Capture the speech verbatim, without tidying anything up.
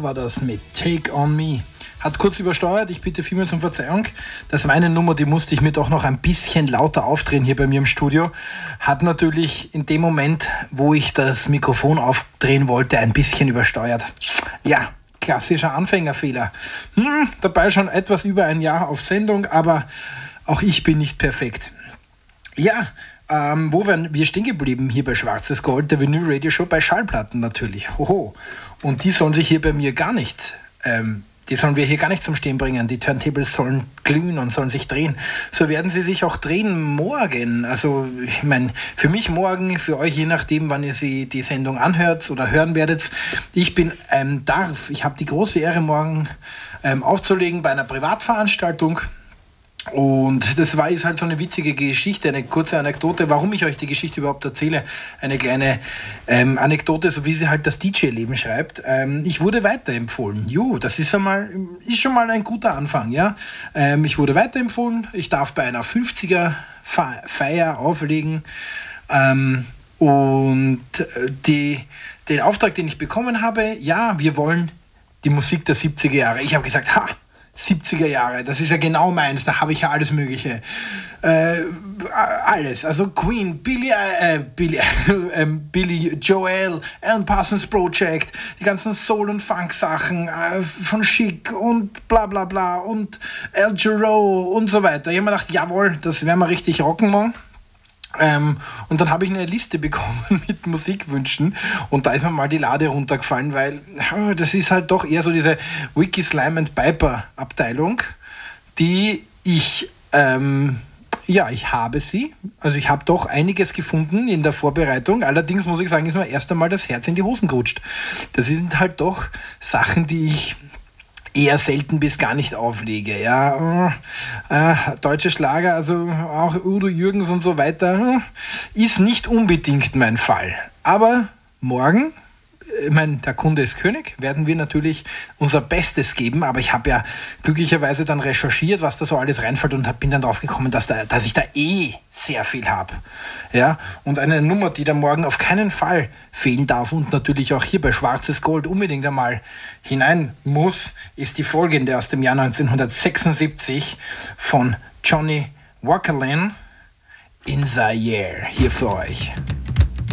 war das mit Take On Me. Hat kurz übersteuert, ich bitte vielmals um Verzeihung. Das war eine Nummer, die musste ich mir doch noch ein bisschen lauter aufdrehen hier bei mir im Studio. Hat natürlich in dem Moment, wo ich das Mikrofon aufdrehen wollte, ein bisschen übersteuert. Ja, klassischer Anfängerfehler. Hm, dabei schon etwas über ein Jahr auf Sendung, aber auch ich bin nicht perfekt. Ja, ähm, wo wären wir stehen geblieben hier bei Schwarzes Gold, der Vinyl Radio Show, bei Schallplatten natürlich. Hoho. Und die sollen sich hier bei mir gar nicht ähm, Die sollen wir hier gar nicht zum Stehen bringen. Die Turntables sollen glühen und sollen sich drehen. So werden sie sich auch drehen morgen. Also ich meine, für mich morgen, für euch je nachdem, wann ihr sie die Sendung anhört oder hören werdet. Ich bin ähm, darf, ich habe die große Ehre, morgen ähm, aufzulegen bei einer Privatveranstaltung. Und das war ist halt so eine witzige Geschichte, eine kurze Anekdote, warum ich euch die Geschichte überhaupt erzähle. Eine kleine ähm, Anekdote, so wie sie halt das D J-Leben schreibt. Ähm, ich wurde weiterempfohlen. Jo, das ist, einmal, ist schon mal ein guter Anfang. Ja? Ähm, ich wurde weiterempfohlen. Ich darf bei einer fünfziger-Feier auflegen. Ähm, und die, den Auftrag, den ich bekommen habe, ja, wir wollen die Musik der siebziger Jahre. Ich habe gesagt, ha! siebziger Jahre, das ist ja genau meins, da habe ich ja alles Mögliche. Äh, alles, also Queen, Billy, äh, Billy, äh, Billy Joel, Alan Parsons Project, die ganzen Soul- und Funk-Sachen äh, von Chic und bla bla bla und Al Jarreau und so weiter. Ich habe mir gedacht, jawohl, das werden wir richtig rocken morgen. Ähm, und dann habe ich eine Liste bekommen mit Musikwünschen und da ist mir mal die Lade runtergefallen, weil oh, das ist halt doch eher so diese Wiki Slime and Piper Abteilung, die ich, ähm, ja, ich habe sie, also ich habe doch einiges gefunden in der Vorbereitung, allerdings muss ich sagen, ist mir erst einmal das Herz in die Hosen gerutscht. Das sind halt doch Sachen, die ich eher selten bis gar nicht auflege. Ja, äh, deutsche Schlager, also auch Udo Jürgens und so weiter, ist nicht unbedingt mein Fall. Aber morgen, ich meine, der Kunde ist König, werden wir natürlich unser Bestes geben, aber ich habe ja glücklicherweise dann recherchiert, was da so alles reinfällt und bin dann drauf gekommen, dass, da, dass ich da eh sehr viel habe. Ja? Und eine Nummer, die da morgen auf keinen Fall fehlen darf und natürlich auch hier bei Schwarzes Gold unbedingt einmal hinein muss, ist die folgende aus dem Jahr neunzehnhundertsechsundsiebzig von Johnny Walkerlin, In Zaire, hier für euch.